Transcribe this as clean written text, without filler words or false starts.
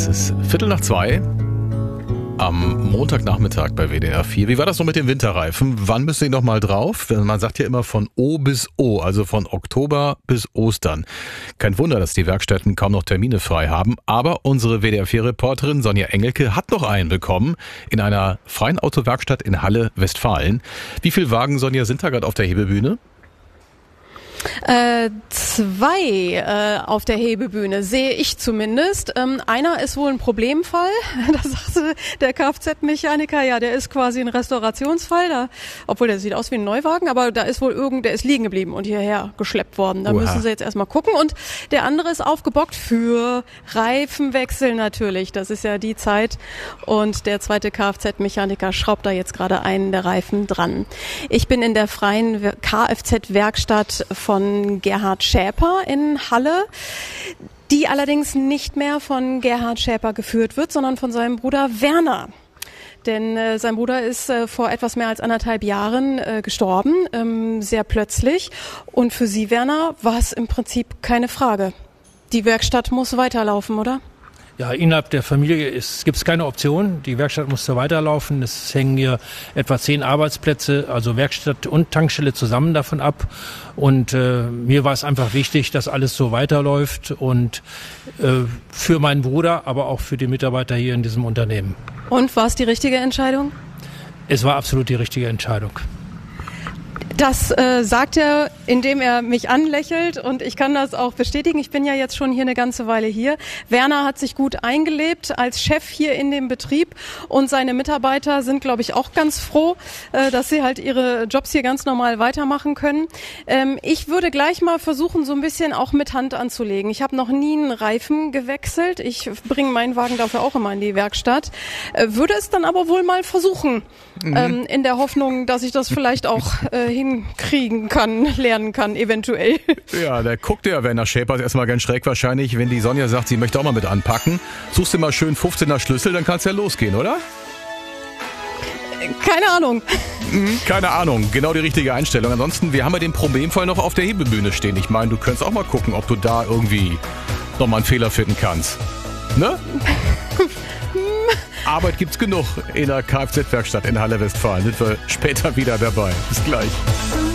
Es ist 1:15 am Montagnachmittag bei WDR 4. Wie war das so mit den Winterreifen? Wann müssen die noch mal drauf? Man sagt ja immer von O bis O, also von Oktober bis Ostern. Kein Wunder, dass die Werkstätten kaum noch Termine frei haben. Aber unsere WDR 4-Reporterin Sonja Engelke hat noch einen bekommen in einer freien Autowerkstatt in Halle, Westfalen. Wie viele Wagen, Sonja, sind da gerade auf der Hebebühne? 2 auf der Hebebühne, sehe ich zumindest. Einer ist wohl ein Problemfall. Da sagte der Kfz-Mechaniker, ja, der ist quasi ein Restaurationsfall. Obwohl der sieht aus wie ein Neuwagen, aber da ist wohl der ist liegen geblieben und hierher geschleppt worden. Da müssen sie jetzt erstmal gucken. Und der andere ist aufgebockt für Reifenwechsel natürlich. Das ist ja die Zeit. Und der zweite Kfz-Mechaniker schraubt da jetzt gerade einen der Reifen dran. Ich bin in der freien Kfz-Werkstatt von Gerhard Schäper in Halle, die allerdings nicht mehr von Gerhard Schäper geführt wird, sondern von seinem Bruder Werner. Denn sein Bruder ist vor etwas mehr als 1,5 Jahren gestorben, sehr plötzlich. Und für Sie, Werner, war es im Prinzip keine Frage. Die Werkstatt muss weiterlaufen, oder? Ja, innerhalb der Familie gibt es keine Option. Die Werkstatt musste weiterlaufen. Es hängen hier etwa 10 Arbeitsplätze, also Werkstatt und Tankstelle zusammen davon ab. Und mir war es einfach wichtig, dass alles so weiterläuft und für meinen Bruder, aber auch für die Mitarbeiter hier in diesem Unternehmen. Und war es die richtige Entscheidung? Es war absolut die richtige Entscheidung. Das sagt er, indem er mich anlächelt, und ich kann das auch bestätigen. Ich bin ja jetzt schon hier eine ganze Weile hier. Werner hat sich gut eingelebt als Chef hier in dem Betrieb, und seine Mitarbeiter sind, glaube ich, auch ganz froh, dass sie halt ihre Jobs hier ganz normal weitermachen können. Ich würde gleich mal versuchen, so ein bisschen auch mit Hand anzulegen. Ich habe noch nie einen Reifen gewechselt. Ich bringe meinen Wagen dafür auch immer in die Werkstatt. Würde es dann aber wohl mal versuchen, in der Hoffnung, dass ich das vielleicht auch hinkriegen kann, lernen kann, eventuell. Ja, da guckt der Werner Schäper erstmal ganz schräg wahrscheinlich, wenn die Sonja sagt, sie möchte auch mal mit anpacken. Suchst du mal schön 15er Schlüssel, dann kann's ja losgehen, oder? Keine Ahnung. Keine Ahnung, genau die richtige Einstellung. Ansonsten, wir haben ja den Problemfall noch auf der Hebebühne stehen. Ich meine, du könntest auch mal gucken, ob du da irgendwie nochmal einen Fehler finden kannst. Ne? Arbeit gibt's genug in der Kfz-Werkstatt in Halle, Westfalen. Sind wir später wieder dabei. Bis gleich.